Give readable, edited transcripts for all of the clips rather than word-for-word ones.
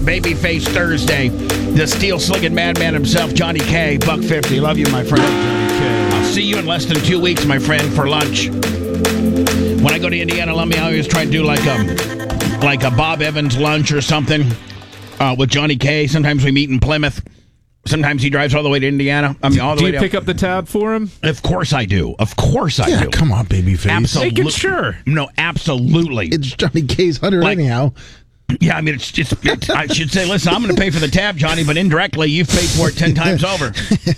Babyface Thursday. The steel-slinging madman himself, Johnny K. $1.50. Love you, my friend. I'll see you in less than 2 weeks, my friend, for lunch. When I go to Indiana, I always try to do like a Bob Evans lunch or something with Johnny K. Sometimes we meet in Plymouth. Sometimes he drives all the way to Indiana. All the way Do you pick up the tab for him? Of course I do. Of course I do. Yeah, come on, babyface. Absolutely. Making sure. No, absolutely. It's Johnny K's hunter anyhow. Yeah, I mean, it's I should say, listen, I'm going to pay for the tab, Johnny, but indirectly, you've paid for it 10 times over.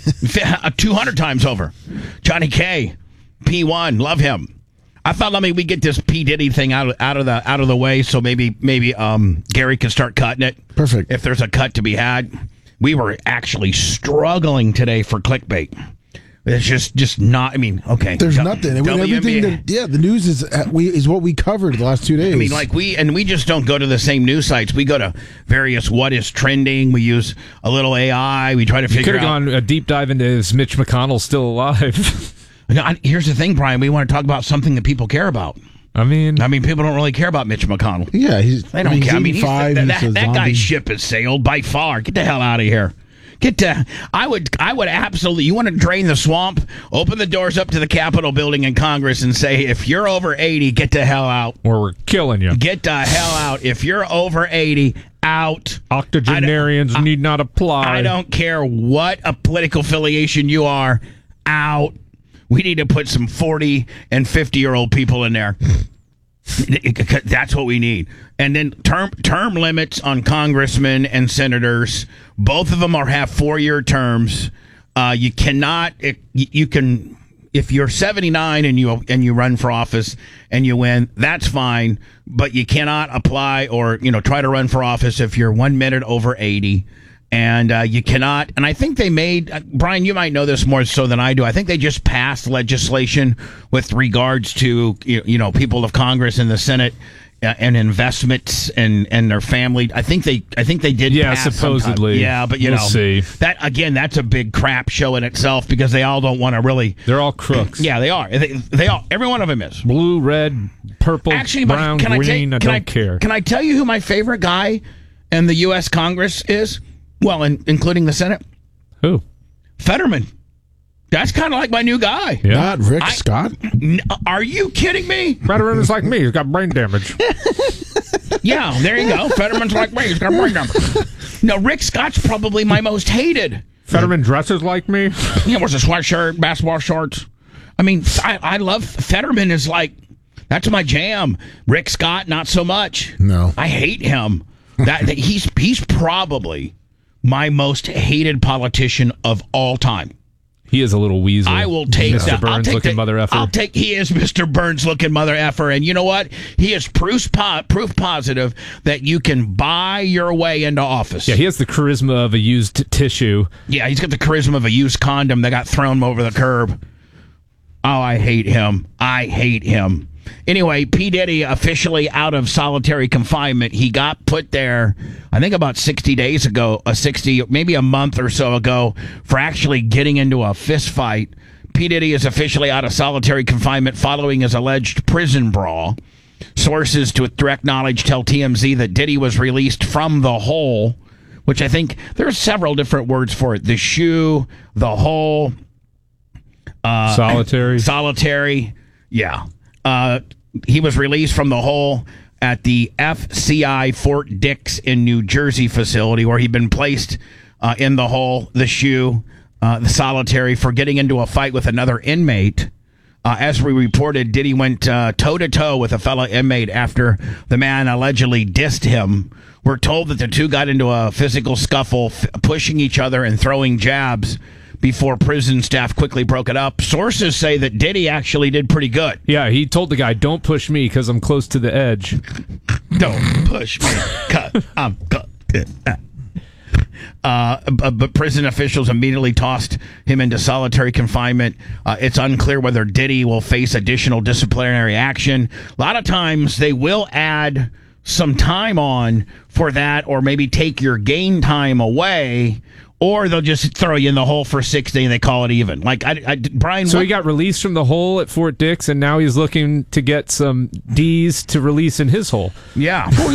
200 times over. Johnny K, P1, love him. I thought, we get this P. Diddy thing out of the way, so maybe Gary can start cutting it. Perfect. If there's a cut to be had. We were actually struggling today for clickbait. It's just not. Okay. There's nothing. Everything the news is what we covered the last 2 days. We just don't go to the same news sites. We go to various what is trending. We use a little AI. We try to figure out. You could have gone a deep dive into is Mitch McConnell still alive? Here's the thing, Brian. We want to talk about something that people care about. I mean, people don't really care about Mitch McConnell. Yeah, they don't care. 85, that guy's ship has sailed by far. Get the hell out of here. I would absolutely. You want to drain the swamp? Open the doors up to the Capitol building in Congress and say, if you're over 80, get the hell out. Or we're killing you. Get the hell out. If you're over 80, out. Octogenarians need not apply. I don't care what a political affiliation you are. Out. We need to put some 40 and 50-year-old people in there. That's what we need. And then term limits on congressmen and senators. Both of them have 4-year terms. You cannot. You can if you're 79 and you run for office and you win. That's fine, but you cannot apply or try to run for office if you're 1 minute over 80. And you cannot, and I think they made, Brian, you might know this more so than I do. I think they just passed legislation with regards to, people of Congress and the Senate and investments and their family. I think they did. Yeah, pass supposedly. Yeah, but we'll see. That again, that's a big crap show in itself because they all don't want to really. They're all crooks. Yeah, they are. They all. Every one of them is blue, red, purple, brown, green. I don't care. Can I tell you who my favorite guy in the U.S. Congress is? Well, including the Senate. Who? Fetterman. That's kind of like my new guy. Yeah. Not Rick Scott? Are you kidding me? Fetterman is like me. He's got brain damage. Yeah, there you go. Fetterman's like me. He's got brain damage. No, Rick Scott's probably my most hated. Fetterman dresses like me. Yeah, wears a sweatshirt, basketball shorts. I love Fetterman is like, that's my jam. Rick Scott, not so much. No. I hate him. He's probably my most hated politician of all time. He is a little weasel. I will take Mr. Burns-looking mother effer. He is Mr. Burns-looking mother effer. And you know what? He is proof positive that you can buy your way into office. Yeah, he has the charisma of a used tissue. Yeah, he's got the charisma of a used condom that got thrown over the curb. Oh, I hate him. Anyway, P. Diddy officially out of solitary confinement. He got put there, I think about 60 days ago, maybe a month or so ago, for actually getting into a fist fight. P. Diddy is officially out of solitary confinement following his alleged prison brawl. Sources to direct knowledge tell TMZ that Diddy was released from the hole, which I think there's several different words for it. The shoe, the hole. Solitary. Yeah. He was released from the hole at the FCI Fort Dix in New Jersey facility where he'd been placed in the hole, the shoe, the solitary for getting into a fight with another inmate. As we reported, Diddy went toe-to-toe with a fellow inmate after the man allegedly dissed him. We're told that the two got into a physical scuffle, pushing each other and throwing jabs before prison staff quickly broke it up. Sources say that Diddy actually did pretty good. Yeah, he told the guy, don't push me because I'm close to the edge. Don't push me because I'm close to that. But prison officials immediately tossed him into solitary confinement. It's unclear whether Diddy will face additional disciplinary action. A lot of times they will add some time on for that or maybe take your game time away. Or they'll just throw you in the hole for 60 and they call it even. Brian. So he got released from the hole at Fort Dix, and now he's looking to get some D's to release in his hole. Yeah.